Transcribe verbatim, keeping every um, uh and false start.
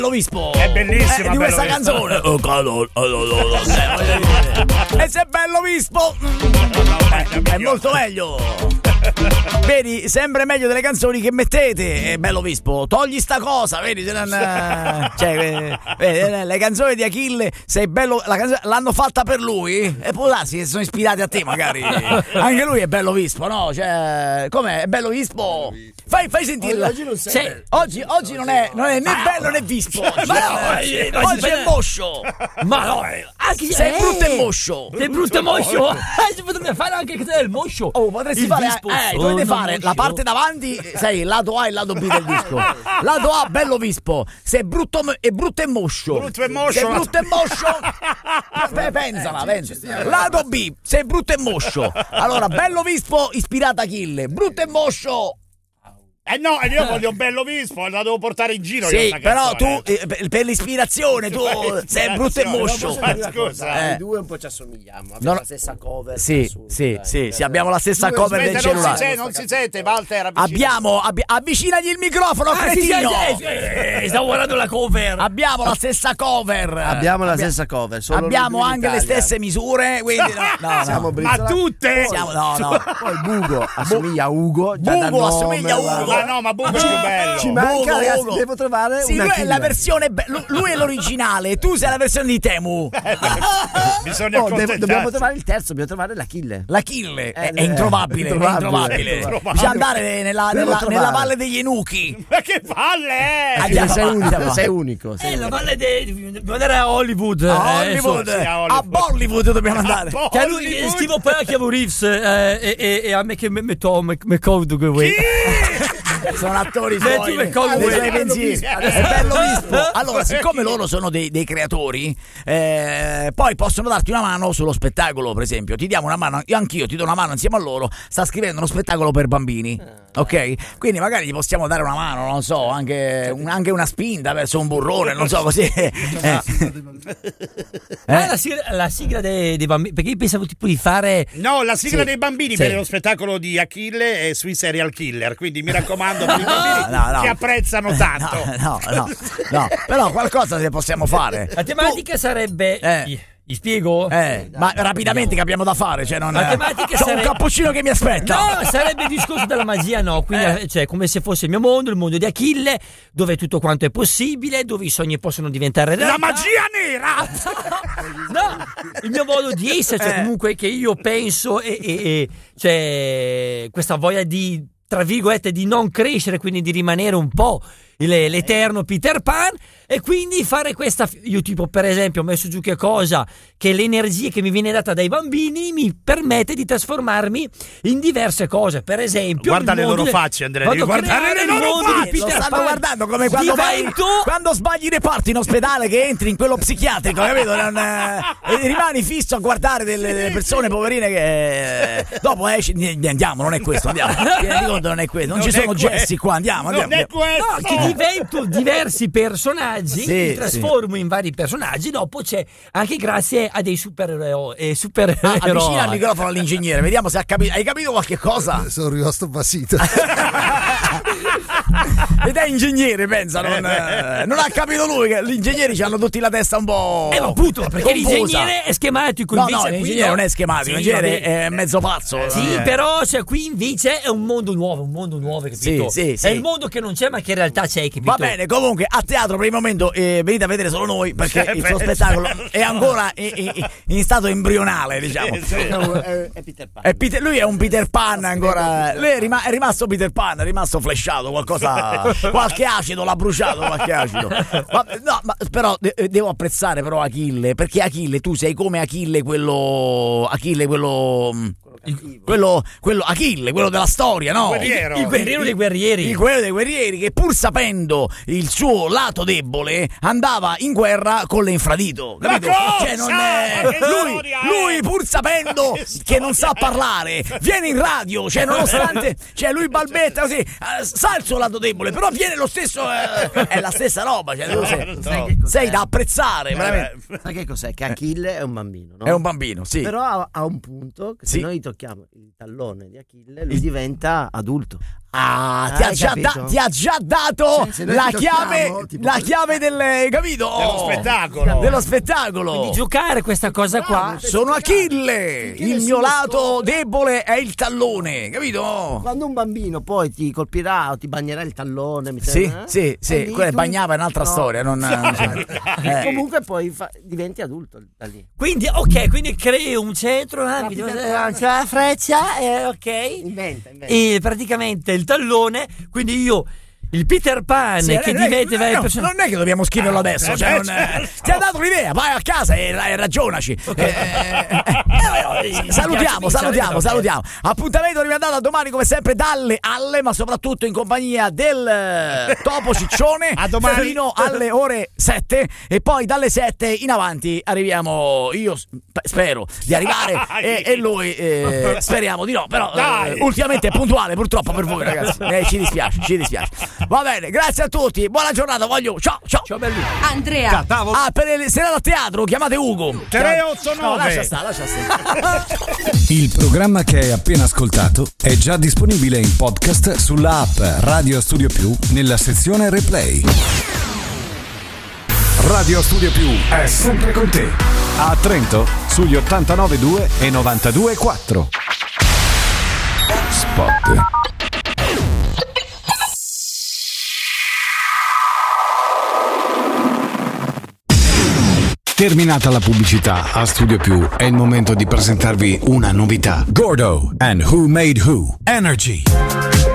Bello Vispo. È bellissima eh, di questa Bello canzone. Oh, calo, oh, oh, oh, oh, e se è Bello Vispo eh, è molto meglio. Vedi, sempre meglio delle canzoni che mettete. È Bello Vispo, togli sta cosa, vedi, se non, cioè, vedi, le canzoni di Achille, sei bello, la canzone, l'hanno fatta per lui e può darsi che sono ispirati a te magari. Anche lui è Bello Vispo, no? Cioè, com'è? È Bello Vispo? Fai, fai sentire. Oggi non sei. Sì, oggi, oggi non è, non è né bello né vispo. Ma no, oggi, oggi è moscio. Ma no, anche sei brutto e moscio. Sei brutto e moscio. Si potrebbe fare anche il moscio. Oh, potresti il fare vispo, eh, dovete fare moscio. la parte davanti, sai, il lato A e il lato B del disco. Lato A Bello Vispo, se è brutto e brutto e moscio. Brutto e moscio. Se è brutto e moscio. Beh, pensala, pensa. Lato B, se è brutto e moscio. Allora, Bello Vispo ispirata a Achille, brutto e moscio. Eh no, io voglio Bello Vispo, la devo portare in giro. Sì, però canzone. tu, eh, per l'ispirazione, tu sei brutto e moscio. Ma scusa, Eh. i due un po' ci assomigliamo. Abbiamo No, no. la stessa cover. Sì, assurda, sì, dai. sì, sì, abbiamo la stessa Due- cover del Aspetta, non si, cellulare. sente, non si sente, Walter. avvicina. Abbiamo, abbi- avvicinagli il microfono, Ah, sì, cretino. sì, sì, sì, stavo guardando la cover. Abbiamo la stessa cover. Abbiamo la Abbia- stessa cover. Solo Abbiamo noi due in anche le Italia. stesse misure, quindi no, no, no. Siamo Ma brizzola- tutte? Siamo- no, no. Poi Bugo assomiglia a Ugo. già dal Bugo nome, assomiglia a Ugo. guarda. Ma no, ma Bugo è più bello. Ci manca, Ugo, ragazzi, Ugo. devo trovare Sì, una lui è la killer. versione be- lu- lui è l'originale, tu sei la versione di Temu. Bisogna Oh, devo- accontentarsi. dobbiamo trovare il terzo, dobbiamo trovare la killer. La Kille è, Eh, è introvabile, è è introvabile. introvabile. È introvabile. Bisogna andare nella, Devo nella, trovare. nella valle degli Eunuchi. Ma che palle è? Andiamo sei avanti, unico, andiamo sei unico. Eh, sei la unico. valle di devo andare a Hollywood. A eh, Hollywood, sì, a a Hollywood. Bollywood dobbiamo andare. A Che a lui Hollywood. scrivo poi a Keanu Reeves eh, e, e, e a me che mi metto me codo Chi? Sono attori Metti suoi, me colgo dei quelli. suoi pensieri. È bello Vispo. Allora, siccome loro sono dei, dei creatori, eh, poi possono darti una mano sullo spettacolo, per esempio. Ti diamo una mano, io anch'io ti do una mano insieme a loro. Sta scrivendo uno spettacolo per bambini, ok? Quindi magari gli possiamo dare una mano, non so, anche, un- anche una spinta verso un burrone, non so, così. Eh. Ah, la sigla, la sigla dei, dei bambini, perché io pensavo tipo di fare No, la sigla Sì. dei bambini Sì. per lo spettacolo di Achille è sui serial killer, quindi mi raccomando per i bambini No, no. che apprezzano tanto. No, no, no, no, però qualcosa ne possiamo fare. la tematica sarebbe Eh. gli, gli spiego? Eh, ma rapidamente che abbiamo da fare, cioè non La tematica c'ho sarebbe- un cappuccino che mi aspetta. No, sarebbe il discorso della magia, no? Quindi, eh, cioè, come se fosse il mio mondo, il mondo di Achille, dove tutto quanto è possibile, dove i sogni possono diventare realtà. La magia nera! No, il mio modo di essere, cioè, Eh. comunque che io penso e, e, e cioè, questa voglia di, tra virgolette, di non crescere, quindi di rimanere un po' il- l'eterno Peter Pan, e quindi fare questa. Io, tipo, per esempio, ho messo giù che cosa? Che l'energia che mi viene data dai bambini mi permette di trasformarmi in diverse cose. Per esempio, Guarda il le mondo loro de- facce, Andrea, vado devi a guardare creare le il loro mondo di facce. Lo Peter stanno Pan. guardando come quando, vai, Divento- quando sbagli reparto in ospedale, che entri in quello psichiatrico, capito? Non, eh, e rimani fisso a guardare delle, delle persone poverine che eh, dopo esci, andiamo, non è questo, andiamo. Ti rendi conto, non è questo, non, Non ci è sono questo. gessi qua, andiamo, andiamo. Non è andiamo. questo! No, che divento diversi personaggi, Sì, mi trasformo in vari personaggi. Dopo c'è anche grazie a dei supereroi e super Ah, avvicina il microfono all'ingegnere, vediamo se ha capito. Hai capito qualche cosa? Sono rimasto basito. Ed è ingegnere, pensa, non, eh, non ha capito lui che gli ingegneri hanno tutti la testa un po'. Eh, ma appunto, perché confusa. l'ingegnere è schematico. No, invece no, qui l'ingegnere no. non è schematico, Sì, l'ingegnere vabbè. è mezzo pazzo. Sì, eh. però cioè, qui invece è un mondo nuovo, un mondo nuovo, capito? Sì, sì, sì. È il mondo che non c'è, ma che in realtà c'è, capito? Va bene, comunque a teatro per il momento eh, venite a vedere solo noi perché il suo Certo. spettacolo è ancora in, in- in stato embrionale, diciamo. Sì, sì. È, è Peter Pan. È Peter- lui è un Peter Pan ancora. Lui è, rima- è rimasto Peter Pan, è rimasto flashato. Qualcosa. Qualche acido l'ha bruciato. Qualche acido. Ma, no, ma però de- devo apprezzare però Achille. Perché Achille, tu sei come Achille, quello. Achille, quello. Quello, quello Achille, quello della storia, no? Guerriero. Il guerriero dei guerrieri. Il guerriero dei guerrieri che pur sapendo il suo lato debole andava in guerra con l'infradito. Ma Capito? cosa? Cioè, non è... Che lui, storia è? lui pur sapendo Che che non sa parlare viene in radio, cioè nonostante cioè lui balbetta così, eh, sa il suo lato debole, però viene lo stesso, eh, è la stessa roba, cioè, tu sei, No. Sai che cos'è? sei da apprezzare, veramente. Sai che cos'è? Che Achille è un bambino, no? È un bambino, sì. Però ha, ha un punto che se Sì. noi tocchiamo il tallone di Achille, lui diventa adulto. Ah, ti, ha hai già da- capito? ti ha già dato Sì, se noi la ti chiave, tocchiamo, tipo- la chiave del, capito? Dello spettacolo. Dello spettacolo. Di giocare questa cosa qua. Sono Achille, Finché il nessuno mio lato scopre. debole è il tallone, capito? Quando un bambino poi ti colpirà o ti bagnerà il tallone, mi Sì, sembra, eh? sì, E sì, lì quella tu- bagnava è un'altra no. storia, non, non c'è- eh. Comunque poi fa- diventi adulto da lì. Quindi, ok, quindi crei un centro, eh, mi devo- Peter c'è la freccia, eh, ok. Inventa, inventa. E praticamente il tallone, quindi io, il Peter Pan Sì, che non è- diventa no, il no, personaggio. non è che dobbiamo scriverlo adesso, eh, cioè, beh, non- certo. ti ha dato l'idea, vai a casa e, e ragionaci. Eh, eh, eh, salutiamo, salutiamo, salutiamo. Appuntamento rimandato a domani come sempre dalle alle, ma soprattutto in compagnia del eh, Topo Ciccione. A domani. Fino alle ore sette e poi dalle sette in avanti arriviamo, io s- spero di arrivare e, e lui eh, speriamo di no, però Dai. eh, ultimamente è puntuale purtroppo per voi ragazzi. Eh, ci dispiace, ci dispiace. Va bene, grazie a tutti, buona giornata, voglio. Ciao, ciao. Ciao belli. Andrea, Ah, per il serata a teatro chiamate Ugo. tre otto No, lascia nove. stare, lascia stare. Il programma che hai appena ascoltato è già disponibile in podcast sulla app Radio Studio Più nella sezione Replay. Radio Studio Più è sempre con te. A Trento sugli ottantanove due e novantadue quattro. Spot. Terminata la pubblicità a Studio Più, è il momento di presentarvi una novità. Gordo and Who Made Who. Energy.